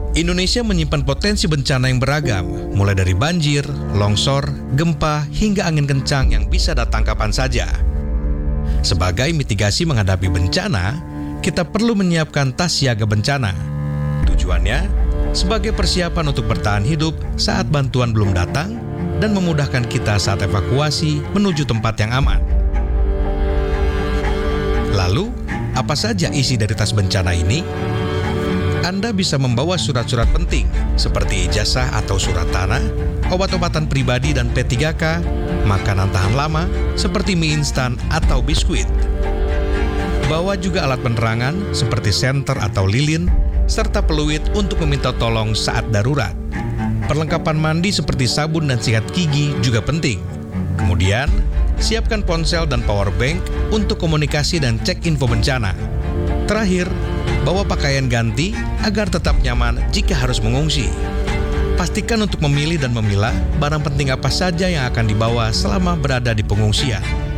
Indonesia menyimpan potensi bencana yang beragam, mulai dari banjir, longsor, gempa, hingga angin kencang yang bisa datang kapan saja. Sebagai mitigasi menghadapi bencana, kita perlu menyiapkan tas siaga bencana. Tujuannya, sebagai persiapan untuk bertahan hidup saat bantuan belum datang dan memudahkan kita saat evakuasi menuju tempat yang aman. Lalu, apa saja isi dari tas bencana ini? Anda bisa membawa surat-surat penting seperti ijazah atau surat tanah, obat-obatan pribadi dan P3K, makanan tahan lama seperti mie instan atau biskuit. Bawa juga alat penerangan seperti senter atau lilin, serta peluit untuk meminta tolong saat darurat. Perlengkapan mandi seperti sabun dan sikat gigi juga penting. Kemudian, siapkan ponsel dan power bank untuk komunikasi dan cek info bencana. Terakhir, bawa pakaian ganti agar tetap nyaman jika harus mengungsi. Pastikan untuk memilih dan memilah barang penting apa saja yang akan dibawa selama berada di pengungsian.